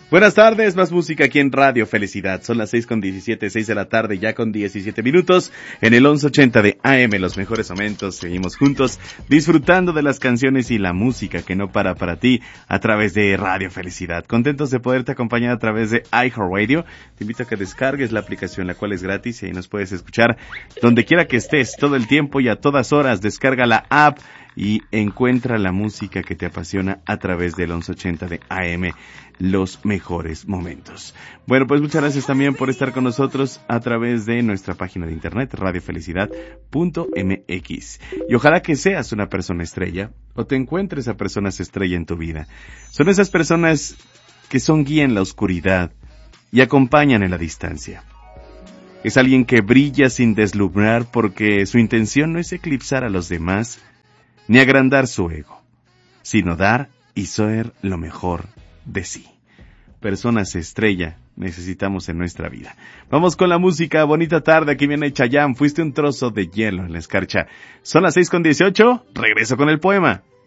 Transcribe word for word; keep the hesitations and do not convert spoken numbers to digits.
Buenas tardes, más música aquí en Radio Felicidad. Son las seis con diecisiete, seis de la tarde, ya con diecisiete minutos, en el once ochenta de A M, los mejores momentos. Seguimos juntos, disfrutando de las canciones y la música que no para para ti, a través de Radio Felicidad. Contentos de poderte acompañar a través de iHeartRadio. Te invito a que descargues la aplicación, la cual es gratis, y ahí nos puedes escuchar donde quiera que estés, todo el tiempo y a todas horas. Descarga la app y encuentra la música que te apasiona a través del once ochenta de A M, los mejores momentos. Bueno, pues muchas gracias también por estar con nosotros a través de nuestra página de internet, radio felicidad punto m x. Y ojalá que seas una persona estrella, o te encuentres a personas estrella en tu vida. Son esas personas que son guía en la oscuridad y acompañan en la distancia. Es alguien que brilla sin deslumbrar, porque su intención no es eclipsar a los demás, ni agrandar su ego, sino dar y ser lo mejor de sí. Personas estrella necesitamos en nuestra vida. Vamos con la música. Bonita tarde, aquí viene Chayanne. Fuiste un trozo de hielo en la escarcha. Son las seis con dieciocho. Regreso con el poema.